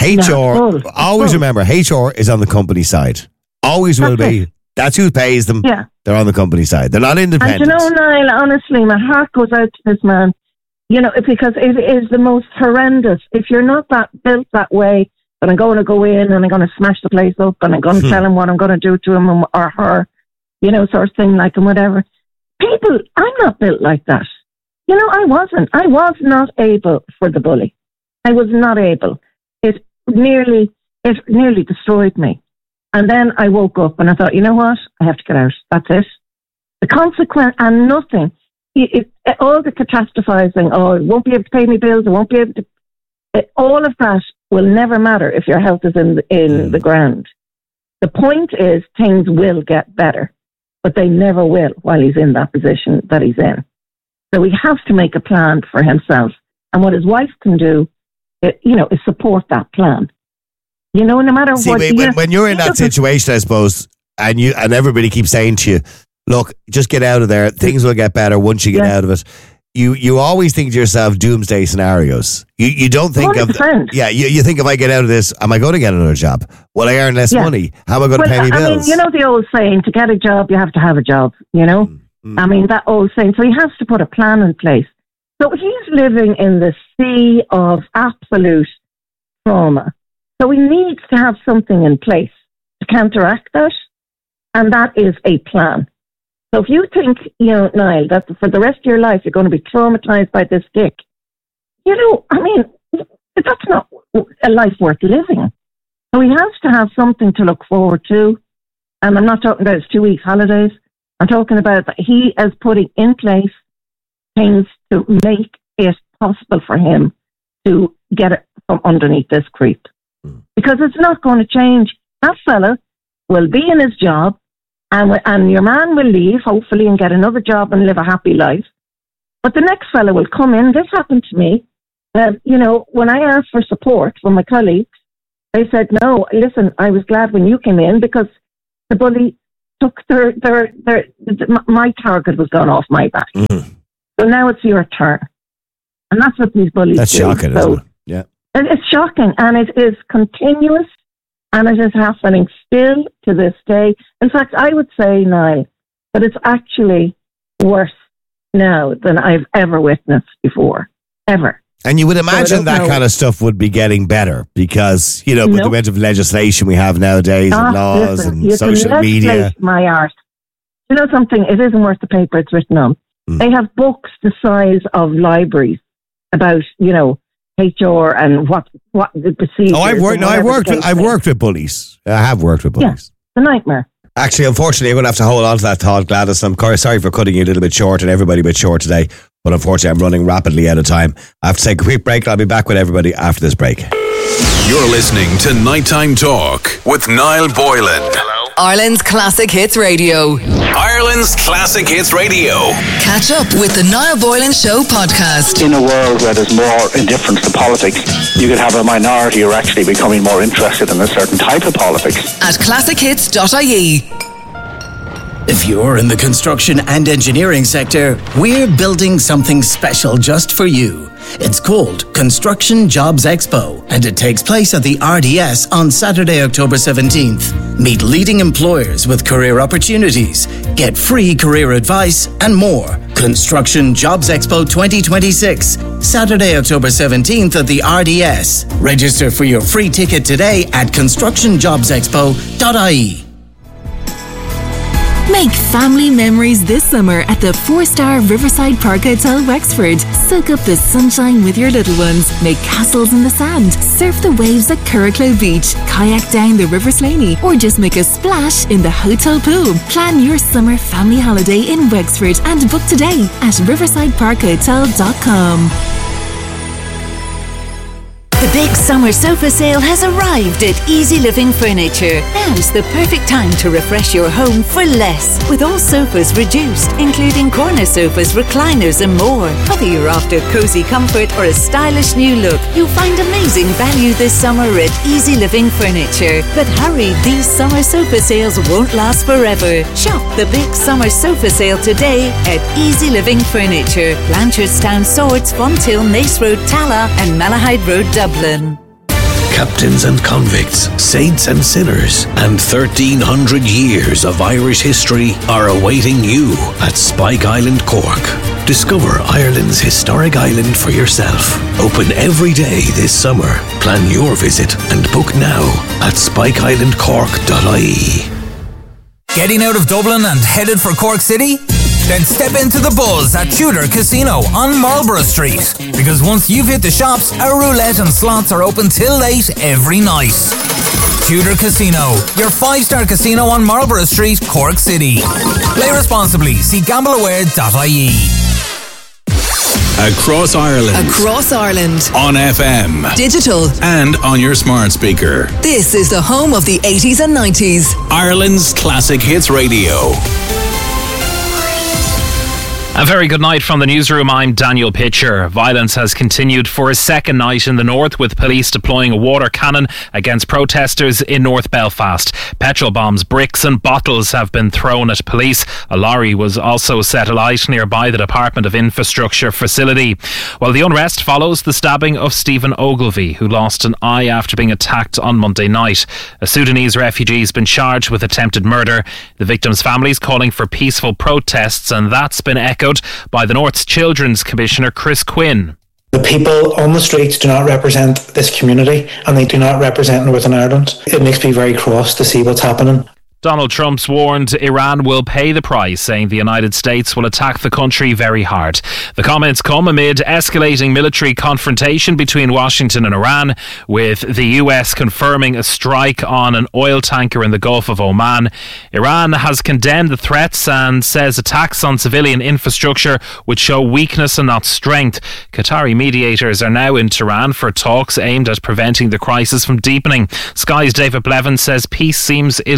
Always remember, HR is on the company side. Always will be. That's who pays them. Yeah. They're on the company side. They're not independent. And Niall, honestly, my heart goes out to this man, because it is the most horrendous. If you're not built that way, then I'm going to go in and I'm going to smash the place up and I'm going to tell him what I'm going to do to him or her, sort of thing, like, and whatever. People, I'm not built like that. I wasn't. I was not able for the bully. I was not able. It nearly destroyed me. And then I woke up and I thought, you know what? I have to get out. That's it. The consequence, and nothing. All the catastrophizing, I won't be able to pay me bills, I won't be able to. All of that will never matter if your health is in the ground. The point is, things will get better, but they never will while he's in that position that he's in. So he has to make a plan for himself. And what his wife can do, is support that plan. No matter what. When you're in that situation, I suppose, and everybody keeps saying to you, look, just get out of there. Things will get better once you get out of it. You always think to yourself doomsday scenarios. You don't think 100%. You think if I get out of this, am I going to get another job? Will I earn less money? How am I going to pay me bills? The old saying, to get a job, you have to have a job, that old saying. So he has to put a plan in place. So he's living in the sea of absolute trauma. So he needs to have something in place to counteract that, and that is a plan. So if you think, Niall, that for the rest of your life you're going to be traumatized by this dick, that's not a life worth living. So he has to have something to look forward to, and I'm not talking about his 2 weeks holidays. I'm talking about that he is putting in place things to make it possible for him to get it from underneath this creep. Because it's not going to change. That fella will be in his job, and your man will leave, hopefully, and get another job and live a happy life. But the next fellow will come in. This happened to me. When I asked for support from my colleagues, they said, no, listen, I was glad when you came in because the bully took my target was gone off my back. Mm. So now it's your turn. And that's what these bullies That's do. shocking, isn't it? Yeah. It's shocking, and it is continuous, and it is happening still to this day. In fact, I would say, Niall, that it's actually worse now than I've ever witnessed before. Ever. And you would imagine that kind of stuff would be getting better because, with the amount of legislation we have nowadays and laws and social media. My art. You know something? It isn't worth the paper it's written on. They have books the size of libraries about, HR and what the procedure. Oh, I've worked with bullies. I have worked with bullies. Yeah, it's a nightmare. Actually, unfortunately, you're going to have to hold on to that thought, Gladys. I'm sorry for cutting you a little bit short and everybody a bit short today, but unfortunately, I'm running rapidly out of time. I have to take a quick break. I'll be back with everybody after this break. You're listening to Nighttime Talk with Niall Boylan. Ireland's Classic Hits Radio. Ireland's Classic Hits Radio. Catch up with the Niall Boylan Show podcast. In a world where there's more indifference to politics, you could have a minority who are actually becoming more interested in a certain type of politics. At classichits.ie. If you're in the construction and engineering sector, we're building something special just for you. It's called Construction Jobs Expo, and it takes place at the RDS on Saturday, October 17th. Meet leading employers with career opportunities, get free career advice, and more. Construction Jobs Expo 2026, Saturday, October 17th at the RDS. Register for your free ticket today at constructionjobsexpo.ie. Make family memories this summer at the 4-star Riverside Park Hotel, Wexford. Soak up the sunshine with your little ones. Make castles in the sand. Surf the waves at Curracloe Beach. Kayak down the River Slaney. Or just make a splash in the hotel pool. Plan your summer family holiday in Wexford and book today at riversideparkhotel.com. The big summer sofa sale has arrived at Easy Living Furniture. Now's the perfect time to refresh your home for less. With all sofas reduced, including corner sofas, recliners and more. Whether you're after cozy comfort or a stylish new look, you'll find amazing value this summer at Easy Living Furniture. But hurry, these summer sofa sales won't last forever. Shop the big summer sofa sale today at Easy Living Furniture. Blanchardstown, Swords, Fonthill, Nace Road, Tala and Malahide Road, Dublin. Captains and convicts, saints and sinners, and 1,300 years of Irish history are awaiting you at Spike Island, Cork. Discover Ireland's historic island for yourself. Open every day this summer. Plan your visit and book now at spikeislandcork.ie. Getting out of Dublin and headed for Cork City? Then step into the buzz at Tudor Casino on Marlborough Street. Because once you've hit the shops, our roulette and slots are open till late every night. Tudor Casino, your 5-star casino on Marlborough Street, Cork City. Play responsibly. See gambleaware.ie. Across Ireland. Across Ireland. On FM. Digital. And on your smart speaker. This is the home of the 80s and 90s. Ireland's Classic Hits Radio. A very good night from the newsroom. I'm Daniel Pitcher. Violence has continued for a second night in the north, with police deploying a water cannon against protesters in North Belfast. Petrol bombs, bricks and bottles have been thrown at police. A lorry was also set alight nearby the Department of Infrastructure facility. Well, the unrest follows the stabbing of Stephen Ogilvie, who lost an eye after being attacked on Monday night. A Sudanese refugee has been charged with attempted murder. The victim's family is calling for peaceful protests, and that's been echoed by the North's Children's Commissioner Chris Quinn. The people on the streets do not represent this community, and they do not represent Northern Ireland. It makes me very cross to see what's happening. Donald Trump's warned Iran will pay the price, saying the United States will attack the country very hard. The comments come amid escalating military confrontation between Washington and Iran, with the US confirming a strike on an oil tanker in the Gulf of Oman. Iran has condemned the threats and says attacks on civilian infrastructure would show weakness and not strength. Qatari mediators are now in Tehran for talks aimed at preventing the crisis from deepening. Sky's David Blevins says peace seems elusive.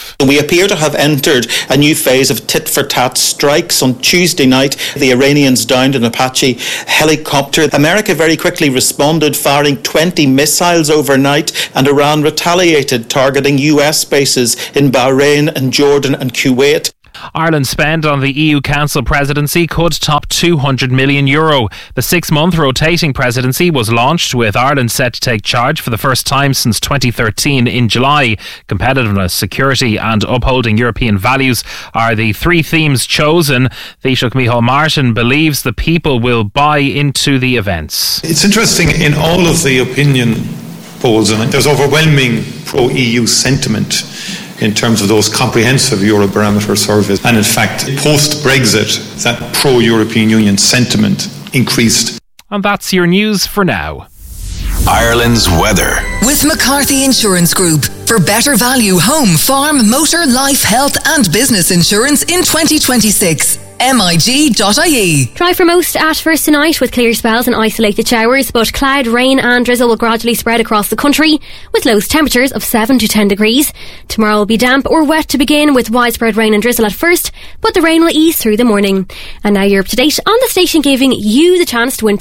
Kiev. We appear to have entered a new phase of tit-for-tat strikes. On Tuesday night, the Iranians downed an Apache helicopter. America very quickly responded, firing 20 missiles overnight, and Iran retaliated, targeting US bases in Bahrain and Jordan and Kuwait. Ireland's spend on the EU Council presidency could top €200 million. The 6-month rotating presidency was launched with Ireland set to take charge for the first time since 2013 in July. Competitiveness, security and upholding European values are the three themes chosen. Taoiseach Micheál Martin believes the people will buy into the events. It's interesting, in all of the opinion polls, and there's overwhelming pro-EU sentiment in terms of those comprehensive Eurobarometer surveys. And in fact, post-Brexit, that pro-European Union sentiment increased. And that's your news for now. Ireland's weather. With McCarthy Insurance Group. For better value home, farm, motor, life, health and business insurance in 2026. MIG.ie. Dry for most at first tonight with clear spells and isolated showers, but cloud, rain and drizzle will gradually spread across the country with low temperatures of 7 to 10 degrees. Tomorrow will be damp or wet to begin with widespread rain and drizzle at first, but the rain will ease through the morning. And now you're up to date on the station giving you the chance to win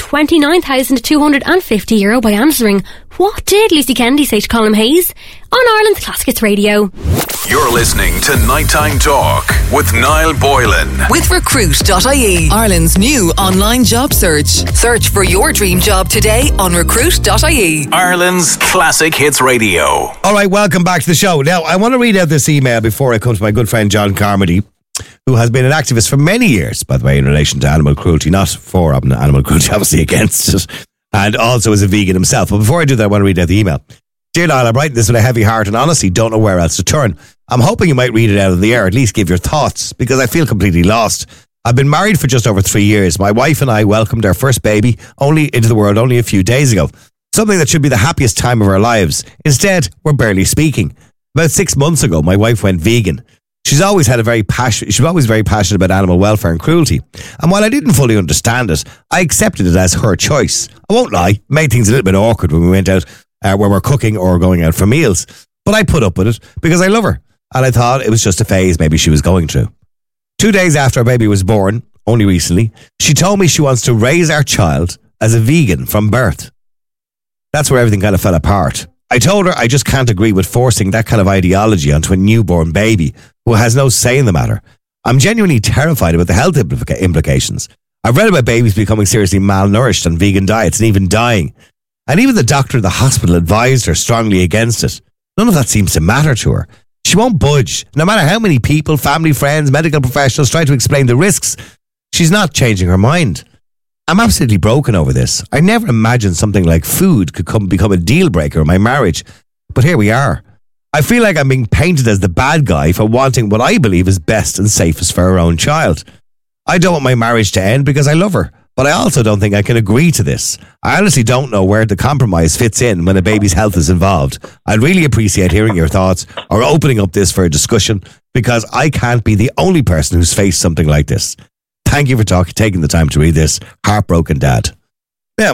€29,250 by answering what did Lucy Kennedy say to Colin Hayes on Ireland's Classic Hits Radio. You're listening to Nighttime Talk with Niall Boylan. With Recruit.ie, Ireland's new online job search. Search for your dream job today on Recruit.ie. Ireland's Classic Hits Radio. All right, welcome back to the show. Now, I want to read out this email before I come to my good friend John Carmody, who has been an activist for many years, by the way, in relation to animal cruelty, not for animal cruelty, obviously against it, and also is a vegan himself. But before I do that, I want to read out the email. Dear Niall, I'm writing this with a heavy heart and honestly don't know where else to turn. I'm hoping you might read it out of the air, at least give your thoughts, because I feel completely lost. I've been married for just over 3 years. My wife and I welcomed our first baby into the world only a few days ago. Something that should be the happiest time of our lives. Instead, we're barely speaking. About 6 months ago, my wife went vegan. She's always very passionate about animal welfare and cruelty. And while I didn't fully understand it, I accepted it as her choice. I won't lie, it made things a little bit awkward when we went out where we're cooking or going out for meals. But I put up with it because I love her. And I thought it was just a phase maybe she was going through. 2 days after our baby was born, only recently, she told me she wants to raise our child as a vegan from birth. That's where everything kind of fell apart. I told her I just can't agree with forcing that kind of ideology onto a newborn baby who has no say in the matter. I'm genuinely terrified about the health implications. I've read about babies becoming seriously malnourished on vegan diets and even dying. And even the doctor at the hospital advised her strongly against it. None of that seems to matter to her. She won't budge. No matter how many people, family, friends, medical professionals try to explain the risks, she's not changing her mind. I'm absolutely broken over this. I never imagined something like food could become a deal breaker in my marriage. But here we are. I feel like I'm being painted as the bad guy for wanting what I believe is best and safest for our own child. I don't want my marriage to end because I love her, but I also don't think I can agree to this. I honestly don't know where the compromise fits in when a baby's health is involved. I'd really appreciate hearing your thoughts or opening up this for a discussion because I can't be the only person who's faced something like this. Thank you for taking the time to read this. Heartbroken Dad. Now,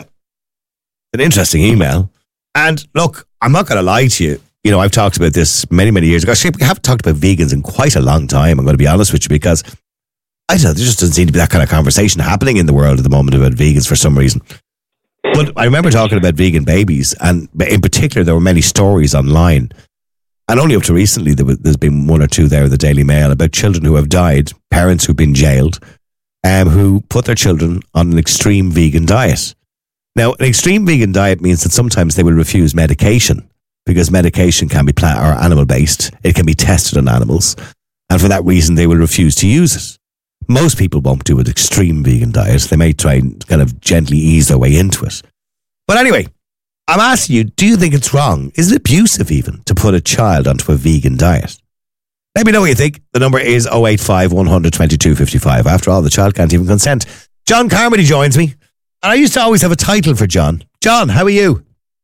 an interesting email. And look, I'm not going to lie to you. You know, I've talked about this many, many years ago. Actually, we haven't talked about vegans in quite a long time. I'm going to be honest with you because I don't know, there just doesn't seem to be that kind of conversation happening in the world at the moment about vegans for some reason. But I remember talking about vegan babies, and in particular, there were many stories online. And only up to recently, there's been one or two there in the Daily Mail about children who have died, parents who've been jailed, who put their children on an extreme vegan diet. Now, an extreme vegan diet means that sometimes they will refuse medication because medication can be plant or animal-based. It can be tested on animals. And for that reason, they will refuse to use it. Most people won't do an extreme vegan diet. They may try and kind of gently ease their way into it. But anyway, I'm asking you, do you think it's wrong? Is it abusive even to put a child onto a vegan diet? Let me know what you think. The number is 085 100 22 55. After all, the child can't even consent. John Carmody joins me. And I used to always have a title for John. John, how are you?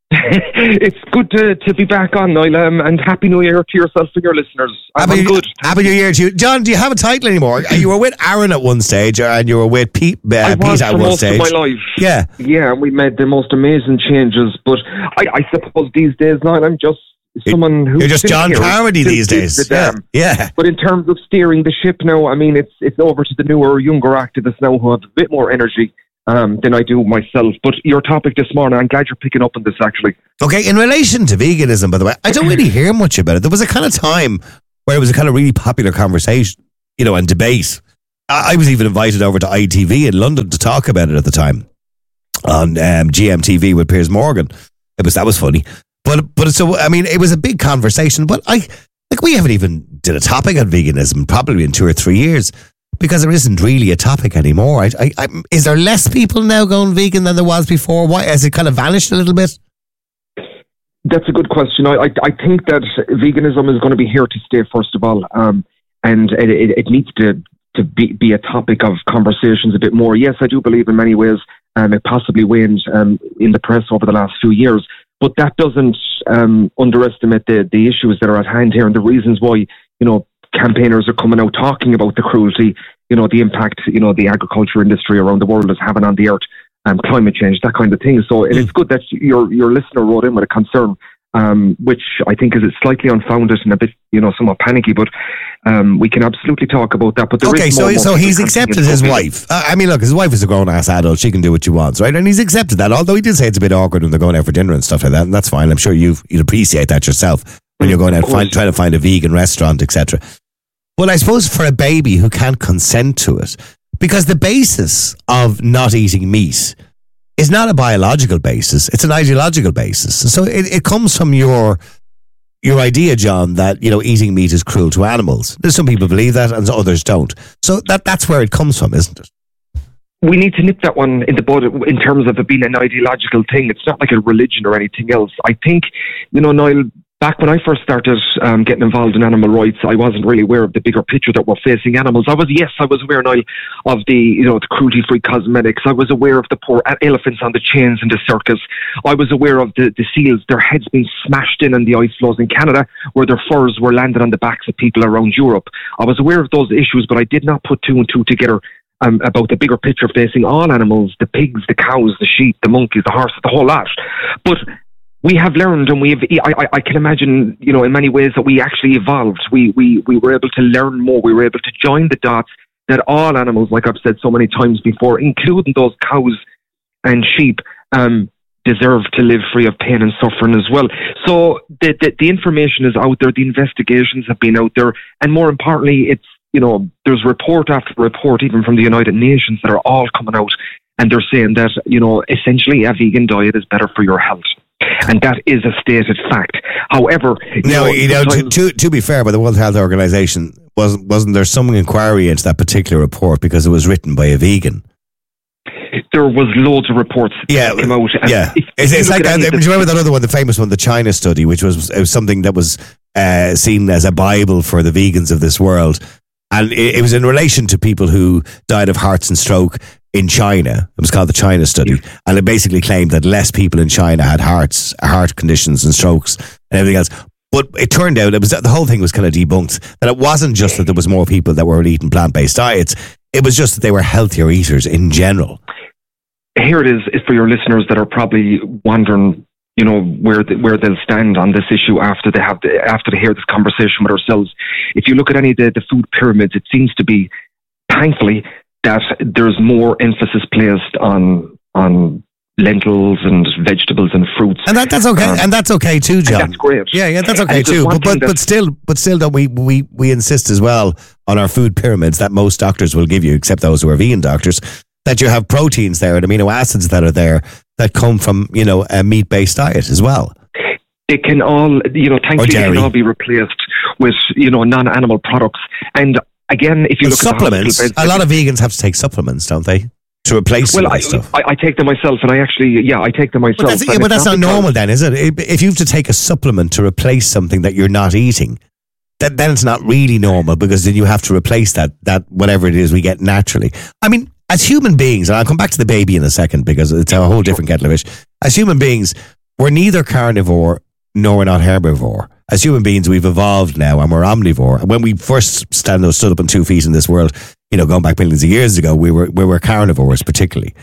It's good to be back on, Niall, and Happy New Year to yourself and your listeners. I'm good. Happy New Year to you. John, do you have a title anymore? You were with Aaron at one stage, and you were with Pete at one stage. I was for most of my life. Yeah, we made the most amazing changes, but I suppose these days, Niall, I'm just someone who... You're just John Carmody these days. Yeah. But in terms of steering the ship now, I mean, it's over to the newer, younger activists now who have a bit more energy than I do myself. But your topic this morning, I'm glad you're picking up on this, actually. Okay, in relation to veganism, by the way, I don't really hear much about it. There was a kind of time where it was a kind of really popular conversation, and debate. I was even invited over to ITV in London to talk about it at the time on GMTV with Piers Morgan. That was funny. But so, I mean, it was a big conversation, but we haven't even did a topic on veganism probably in 2 or 3 years. Because there isn't really a topic anymore. Is there less people now going vegan than there was before? Why has it kind of vanished a little bit? That's a good question. I think that veganism is going to be here to stay, first of all, and it needs to be a topic of conversations a bit more. Yes, I do believe in many ways it possibly waned in the press over the last few years, but that doesn't underestimate the issues that are at hand here and the reasons why campaigners are coming out talking about the cruelty, the impact, the agriculture industry around the world is having on the earth, climate change, that kind of thing. So it's good that your listener wrote in with a concern, which I think is slightly unfounded and a bit, somewhat panicky, but we can absolutely talk about that. But so he's accepted his wife. I mean, look, his wife is a grown-ass adult. She can do what she wants, right? And he's accepted that, although he did say it's a bit awkward when they're going out for dinner and stuff like that, and that's fine. I'm sure you'd appreciate that yourself when you're going out trying to find a vegan restaurant, etc. Well, I suppose for a baby who can't consent to it, because the basis of not eating meat is not a biological basis, it's an ideological basis. So it comes from your idea, John, that, eating meat is cruel to animals. There's some people believe that and others don't. So that's where it comes from, isn't it? We need to nip that one in the bud in terms of it being an ideological thing. It's not like a religion or anything else. I think, Niall, back when I first started getting involved in animal rights, I wasn't really aware of the bigger picture that we're facing animals. I was aware, Niall, of the cruelty-free cosmetics. I was aware of the poor elephants on the chains in the circus. I was aware of the seals, their heads being smashed in the ice floes in Canada, where their furs were landed on the backs of people around Europe. I was aware of those issues, but I did not put two and two together about the bigger picture facing all animals, the pigs, the cows, the sheep, the monkeys, the horses, the whole lot. But we have learned, and I can imagine, in many ways that we actually evolved. We were able to learn more. We were able to join the dots that all animals, like I've said so many times before, including those cows and sheep, deserve to live free of pain and suffering as well. So the information is out there. The investigations have been out there. And more importantly, it's, there's report after report, even from the United Nations, that are all coming out. And they're saying that, essentially a vegan diet is better for your health. And that is a stated fact. However, to be fair, by the World Health Organization, wasn't there some inquiry into that particular report because it was written by a vegan? There was loads of reports that came out. Yeah, it's like, do you remember that other one, the famous one, the China study, which was something that was seen as a Bible for the vegans of this world, and it was in relation to people who died of hearts and stroke in China. It was called the China study, and it basically claimed that less people in China had heart conditions and strokes and everything else. But it turned out the whole thing was kind of debunked, that it wasn't just that there was more people that were eating plant-based diets, it was just that they were healthier eaters in general. Here it is for your listeners that are probably wondering, where they'll stand on this issue after they hear this conversation with ourselves. If you look at any of the food pyramids, it seems to be, thankfully, that there's more emphasis placed on lentils and vegetables and fruits, and that's okay, and that's okay too, John. That's great. Yeah, that's okay too. But still, don't we insist as well on our food pyramids that most doctors will give you, except those who are vegan doctors, that you have proteins there and amino acids that are there that come from a meat-based diet as well. They can all, thankfully, they can all be replaced with non-animal products. And again, if you look supplements, at supplements, a lot of vegans have to take supplements, don't they, to replace stuff? I take them myself, and I take them myself. But that's not normal then, is it? If you have to take a supplement to replace something that you're not eating, then it's not really normal, because then you have to replace that whatever it is we get naturally. I mean, as human beings, and I'll come back to the baby in a second because it's a whole different kettle of fish. As human beings, we're neither carnivore nor we're not herbivore. As human beings, we've evolved now and we're omnivore. And when we first stood up on 2 feet in this world, going back millions of years ago, we were carnivores particularly.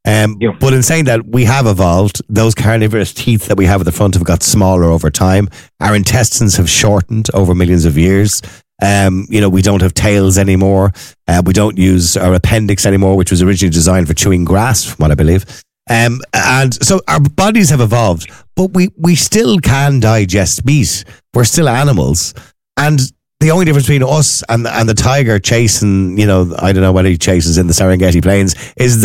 But in saying that, we have evolved. Those carnivorous teeth that we have at the front have got smaller over time. Our intestines have shortened over millions of years. We don't have tails anymore. We don't use our appendix anymore, which was originally designed for chewing grass, from what I believe. And so our bodies have evolved, but we still can digest meat. We're still animals. And the only difference between us and the tiger chasing, I don't know whether he chases in the Serengeti plains, is